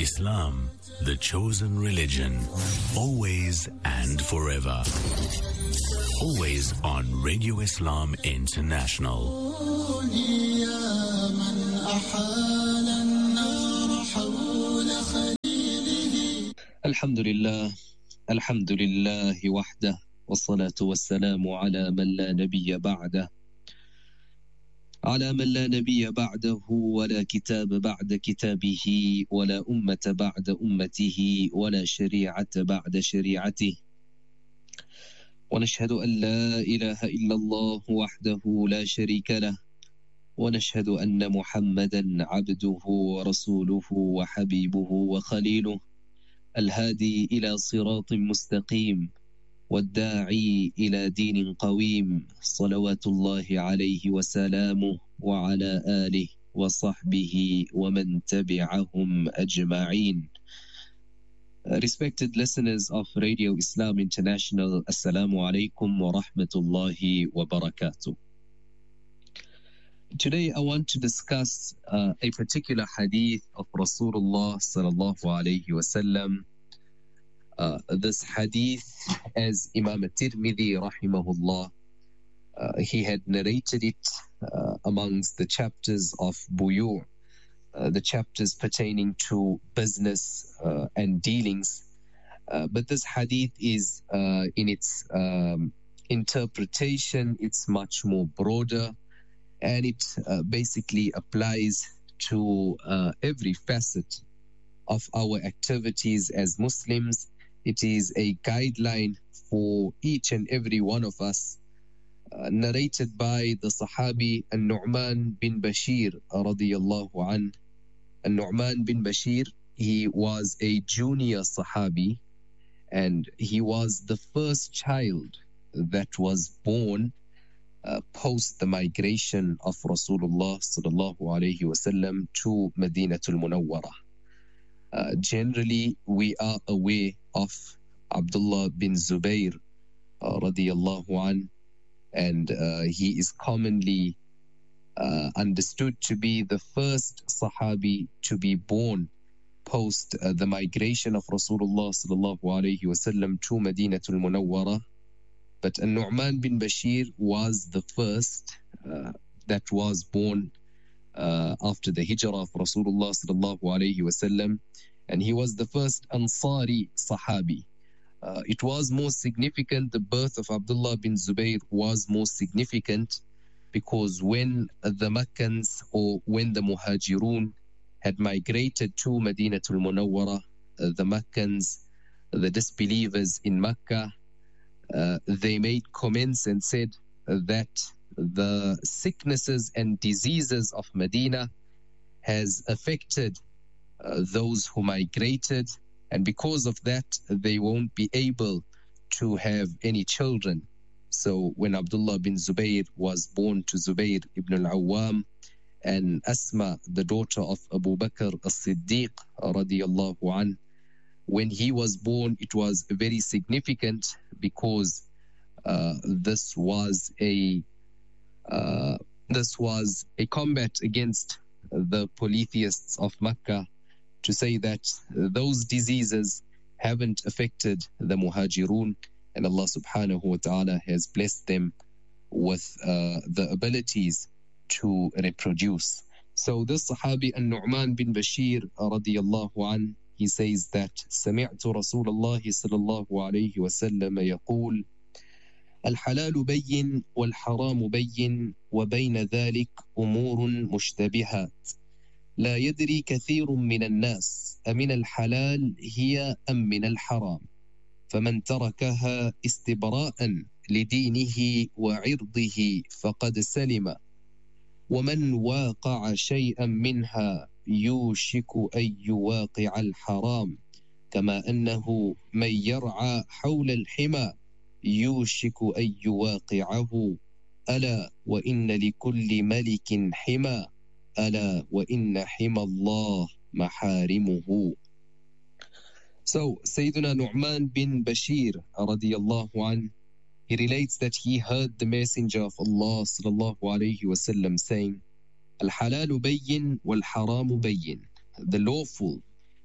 Islam, the chosen religion, always and forever. Always on Radio Islam International. Alhamdulillah, alhamdulillah wahdah, wassalatu wassalamu ala man la nabiyya ba'dah. على من لا نبي بعده ولا كتاب بعد كتابه ولا أمة بعد أمته ولا شريعة بعد شريعته ونشهد أن لا إله إلا الله وحده لا شريك له ونشهد أن محمدا عبده ورسوله وحبيبه وخليله الهادي إلى صراط مستقيم والداعي إلى دين قويم صلوات الله عليه وسلامه وعلى آله وصحبه ومن تبعهم أجمعين. Respected listeners of Radio Islam International, Assalamu alaikum wa rahmatullahi wa barakatuh. Today I want to discuss a particular hadith of Rasulullah sallallahu alayhi wa sallam. This hadith, as Imam At-Tirmidhi rahimahullah, he had narrated it amongst the chapters of Buyu', the chapters pertaining to business and dealings. But this hadith is, in its interpretation, it's much more broader, and it basically applies to every facet of our activities as Muslims. It is a guideline for each and every one of us. Narrated by the Sahabi An-Nu'man bin Bashir radiyallahu anh. An-Nu'man bin Bashir, he was a junior Sahabi, and he was the first child that was born post the migration of Rasulullah sallallahu alayhi wasallam to Madinatul Munawwarah. Generally, we are aware of Abdullah bin Zubayr radiyallahu an, and he is commonly understood to be the first Sahabi to be born post the migration of Rasulullah sallallahu alayhi wasallam to Madinatul Munawwarah. But An-Nu'man bin Bashir was the first that was born after the hijrah of Rasulullah sallallahu alayhi wasallam, and he was the first Ansari Sahabi. It was more significant, the birth of Abdullah bin Zubayr was more significant because when the Makkans, or when the Muhajirun had migrated to Madinatul Munawwarah, the Makkans, the disbelievers in Makkah, they made comments and said that the sicknesses and diseases of Medina has affected those who migrated, and because of that they won't be able to have any children. So when Abdullah bin Zubayr was born to Zubayr ibn al-Awwam and Asma, the daughter of Abu Bakr as-Siddiq radiyallahu an, when he was born, it was very significant because this was a combat against the polytheists of Makkah, to say that those diseases haven't affected the Muhajirun, and Allah subhanahu wa ta'ala has blessed them with the abilities to reproduce. So this Sahabi An-Nu'man bin Bashir radiyallahu an, he says that سمعت رسول الله صلى الله عليه وسلم يقول الحلال بين والحرام بين وبين ذلك أمور مشتبهات لا يدري كثير من الناس أمن الحلال هي أم من الحرام فمن تركها استبراء لدينه وعرضه فقد سلم ومن واقع شيئا منها يوشك أن يواقع الحرام كما أنه من يرعى حول الحمى يوشك أن يواقعه ألا وإن لكل ملك حمى ألا وإن حمى الله محارمه. So Sayyidina Nu'man bin Bashir radiyallahu an, he relates that he heard the Messenger of Allah sallallahu alayhi wasallam saying, Al-halalu bayyin wal-haramu bayyin. The lawful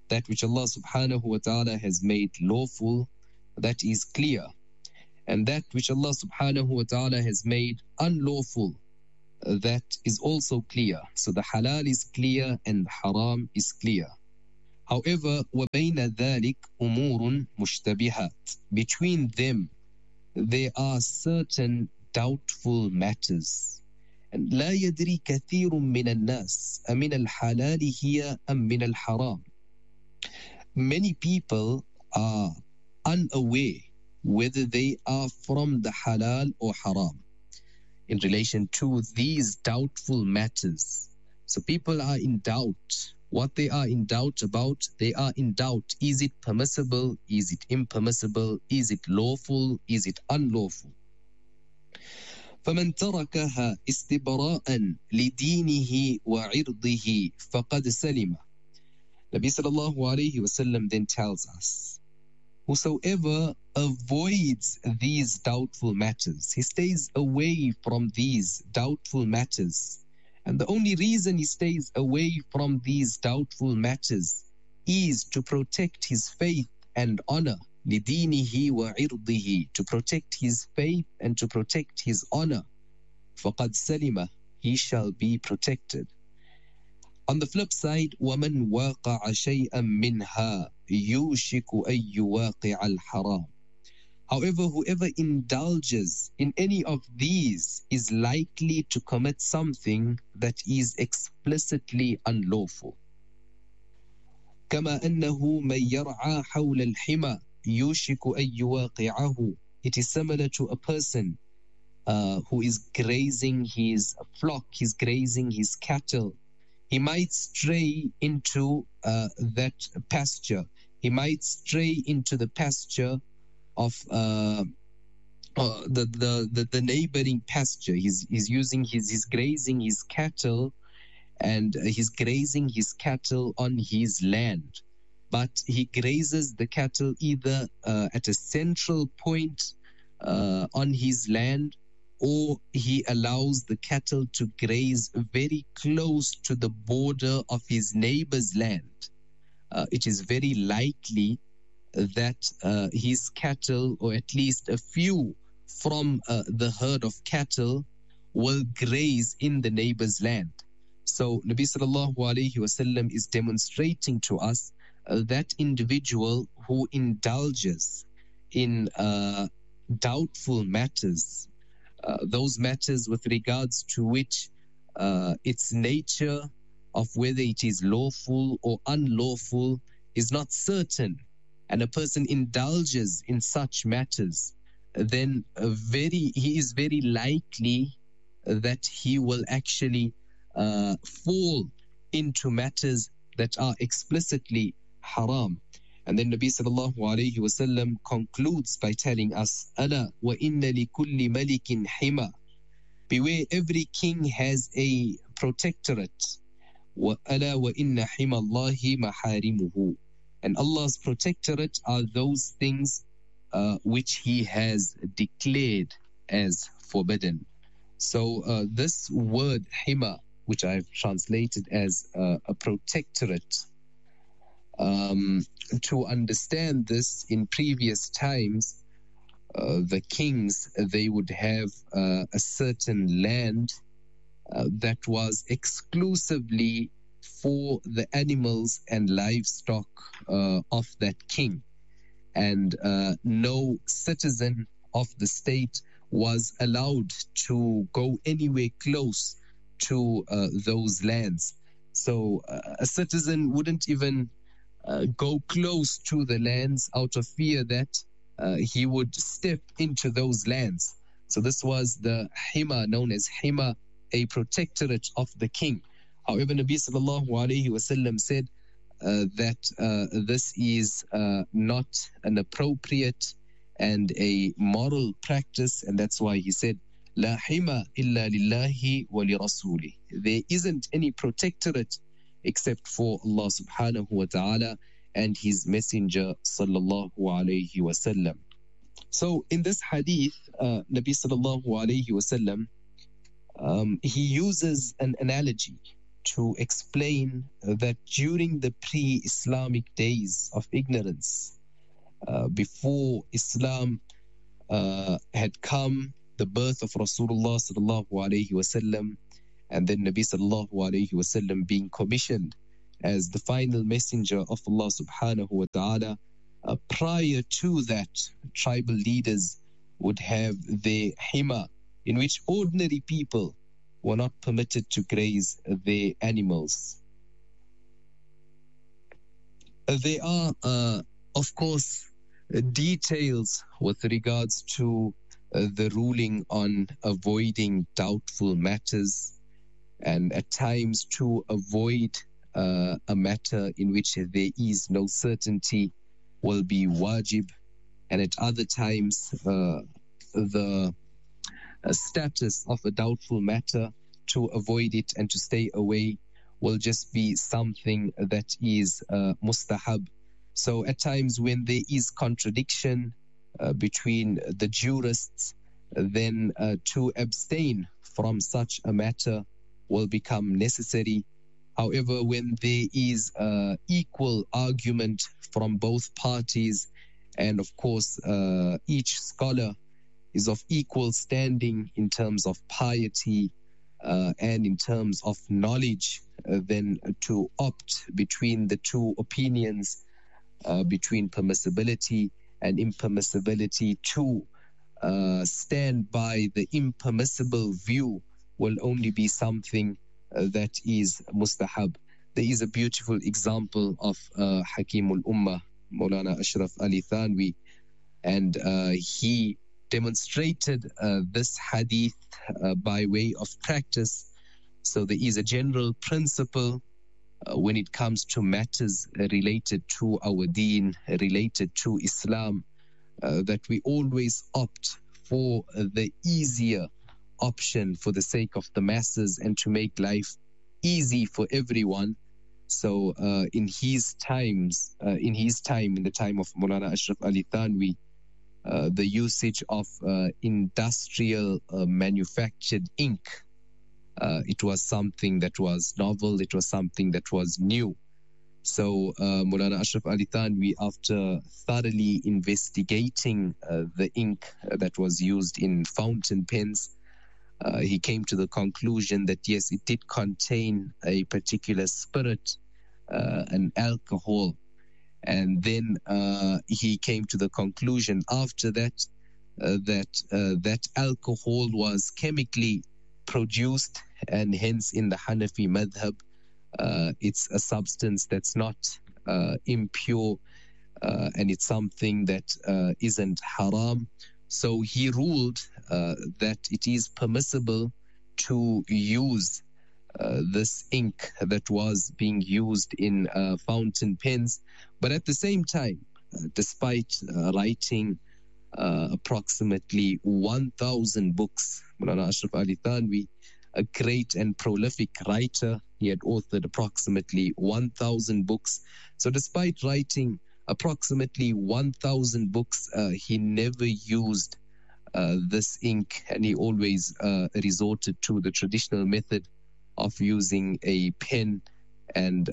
that which Allah subhanahu wa ta'ala has made lawful, that is clear. And that which Allah subhanahu wa ta'ala has made unlawful, that is also clear. So the halal is clear and haram is clear. However, وَبَيْنَ ذَلِكَ أُمُورٌ مُشْتَبِهَاتٌ. Between them, there are certain doubtful matters. And لا يدري كثير من الناس أمن الحلال هي أم من الحرام. Many people are unaware whether they are from the halal or haram in relation to these doubtful matters. So people are in doubt. What they are in doubt about, they are in doubt. Is it permissible? Is it impermissible? Is it lawful? Is it unlawful? فمن تركها استبراء لدينه وعرضه فقد سلم. Nabi sallallahu alayhi wasallam then tells us, whosoever avoids these doubtful matters, he stays away from these doubtful matters. And the only reason he stays away from these doubtful matters is to protect his faith and honor. لِدِينِهِ وَعِرْضِهِ. To protect his faith and to protect his honor. فَقَدْ سَلِمَ. He shall be protected. On the flip side, وَمَنْ وَاقَعَ شَيْئًا مِّنْهَا يُوشِكُ أَن يُوَاقِعَ الْحَرَامِ. However, whoever indulges in any of these is likely to commit something that is explicitly unlawful. كما أنه من يرعى حول الحمى يوشك أن يواقعه. It is similar to a person who is grazing his flock, he's grazing his cattle. He might stray into that pasture. He might stray into the pasture of the neighboring pasture. He's grazing his cattle, and he's grazing his cattle on his land. But he grazes the cattle either at a central point on his land, or he allows the cattle to graze very close to the border of his neighbor's land. It is very likely that his cattle, or at least a few from the herd of cattle, will graze in the neighbor's land. So Nabi sallallahu alayhi wasallam is demonstrating to us that individual who indulges in doubtful matters, those matters with regards to which its nature of whether it is lawful or unlawful is not certain, and a person indulges in such matters, then he is very likely that he will actually fall into matters that are explicitly haram. And then Nabi sallallahu alayhi wasallam concludes by telling us, "Ala wa inna li kulli malikin hima." Beware, every king has a protectorate. Wa ala wa inna hima Allahi maharimuhu. And Allah's protectorate are those things which He has declared as forbidden. So this word hima, which I've translated as a protectorate, to understand this, in previous times, the kings, they would have a certain land that was exclusively for the animals and livestock of that king. And no citizen of the state was allowed to go anywhere close to those lands. So a citizen wouldn't even go close to the lands out of fear that he would step into those lands. So this was the hima, known as hima, a protectorate of the king. However, Nabi sallallahu alayhi wasallam said that this is not an appropriate and a moral practice, and that's why he said, "La hima illa lillahi wa li rasuli." There isn't any protectorate except for Allah subhanahu wa ta'ala and His Messenger sallallahu alayhi wasallam. So in this hadith, Nabi sallallahu alayhi wasallam, he uses an analogy. to explain that during the pre-Islamic days of ignorance, before Islam had come, the birth of Rasulullah sallallahu alaihi wasallam, and then Nabi sallallahu alaihi wasallam being commissioned as the final messenger of Allah subhanahu wa ta'ala, prior to that, tribal leaders would have their hima, in which ordinary people were not permitted to graze their animals. There are, of course, details with regards to the ruling on avoiding doubtful matters, and at times to avoid a matter in which there is no certainty will be wajib, and at other times the status of a doubtful matter, to avoid it and to stay away, will just be something that is mustahab. So at times when there is contradiction between the jurists, then to abstain from such a matter will become necessary. However, when there is equal argument from both parties, and of course each scholar is of equal standing in terms of piety and in terms of knowledge, then to opt between the two opinions, between permissibility and impermissibility, to stand by the impermissible view will only be something that is mustahab. There is a beautiful example of Hakimul Ummah, Maulana Ashraf Ali Thanwi, and he demonstrated this hadith by way of practice. So there is a general principle when it comes to matters related to our deen, related to Islam, that we always opt for the easier option for the sake of the masses and to make life easy for everyone. So in his time, in the time of Maulana Ashraf Ali Thanwi, the usage of industrial manufactured ink, it was something that was novel, it was something that was new. So Maulana Ashraf Ali Thanwi, after thoroughly investigating the ink that was used in fountain pens, he came to the conclusion that yes, it did contain a particular spirit, an alcohol. And then he came to the conclusion after that that alcohol was chemically produced, and hence in the Hanafi madhab, it's a substance that's not impure, and it's something that isn't haram. So he ruled that it is permissible to use this ink that was being used in fountain pens. But at the same time, despite writing approximately 1,000 books, Maulana Ashraf Ali Thanwi, a great and prolific writer, he had authored approximately 1,000 books. So despite writing approximately 1,000 books, he never used this ink, and he always resorted to the traditional method of using a pen, and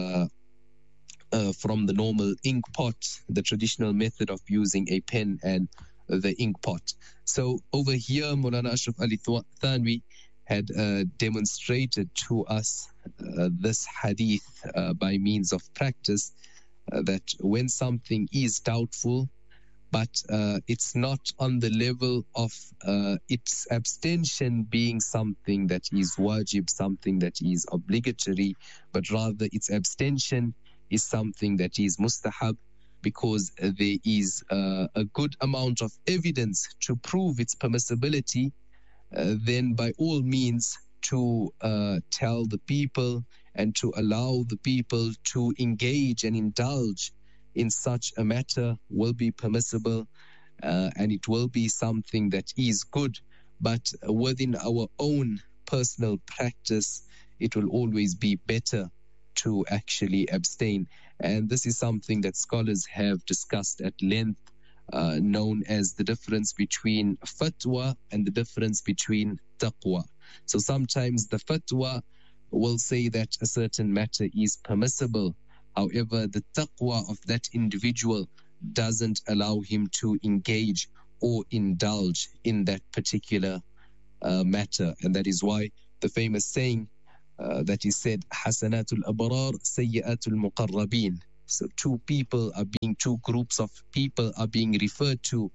from the normal ink pot, the traditional method of using a pen and the ink pot. So over here, Maulana Ashraf Ali Thanwi had demonstrated to us this hadith by means of practice, that when something is doubtful, but it's not on the level of its abstention being something that is wajib, something that is obligatory, but rather its abstention is something that is mustahab, because there is a good amount of evidence to prove its permissibility, then by all means to tell the people and to allow the people to engage and indulge in such a matter will be permissible, and it will be something that is good. But within our own personal practice, it will always be better to actually abstain. And this is something that scholars have discussed at length, known as the difference between fatwa and the difference between taqwa. So sometimes the fatwa will say that a certain matter is permissible. However, the taqwa of that individual doesn't allow him to engage or indulge in that particular matter. And that is why the famous saying that is said, Hasanatul Abrar, Sayyiatul Muqarrabin. So two groups of people are being referred to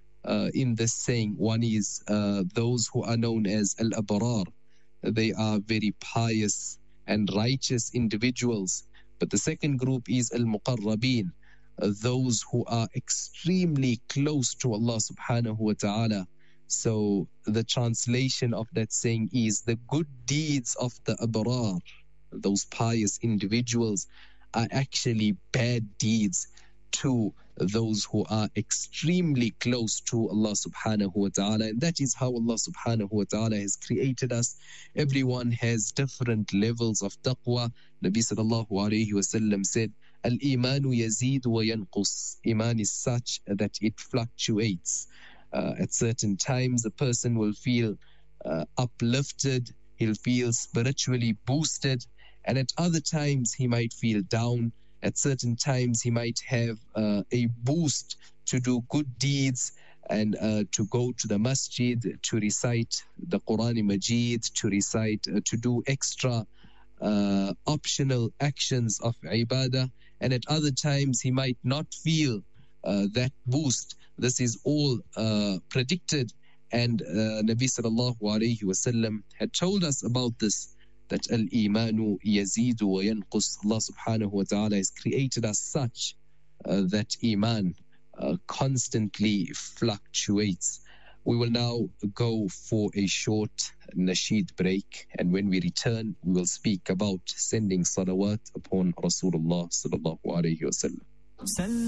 in this saying. One is those who are known as Al-Abrar. They are very pious and righteous individuals. But the second group is Al-Muqarrabin, those who are extremely close to Allah subhanahu wa ta'ala. So the translation of that saying is the good deeds of the Abrar, those pious individuals, are actually bad deeds to those who are extremely close to Allah subhanahu wa ta'ala. And that is how Allah subhanahu wa ta'ala has created us. Everyone has different levels of taqwa. Nabi sallallahu alayhi wa sallam said, Al-imanu yazid wa yanqus. Iman is such that it fluctuates. At certain times, a person will feel uplifted, he'll feel spiritually boosted, and at other times he might feel down. At certain times he might have a boost to do good deeds and to go to the masjid, to recite the Quran Majid, to do extra optional actions of ibadah. And at other times he might not feel that boost. This is all predicted, and Nabi sallallahu alayhi wasallam had told us about this, that al-imanu yazidu wa yanqus. Allah subhanahu wa ta'ala has created us such that iman constantly fluctuates. We will now go for a short nasheed break, and when we return, we will speak about sending salawat upon Rasulullah sallallahu alayhi wasallam.